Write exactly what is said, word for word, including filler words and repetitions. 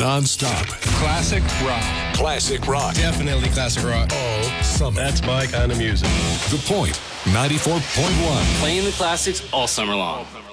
Non-stop. Classic rock. Classic rock. Definitely classic rock. All summer. That's my kind of music. The Point, ninety-four point one. Playing the classics all summer long.